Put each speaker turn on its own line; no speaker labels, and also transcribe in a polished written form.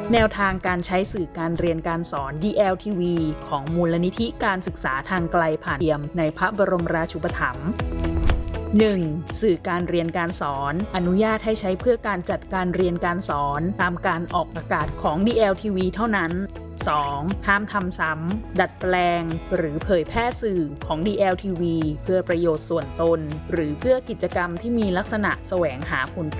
แนวทางการใช้สื่อการเรียนการสอน DLTV ของมูลนิธิการศึกษาทางไกลผ่านเทียมในพระบรมราชูปถัมภ์ 1. สื่อการเรียนการสอนอนุญาตให้ใช้เพื่อการจัดการเรียนการสอนตามการออกอากาศของ DLTV เท่านั้น 2. ห้ามทำซ้ำดัดแปลงหรือเผยแพร่สื่อของ DLTV เพื่อประโยชน์ส่วนตนหรือเพื่อกิจกรรมที่มีลักษณะแสวงหาผล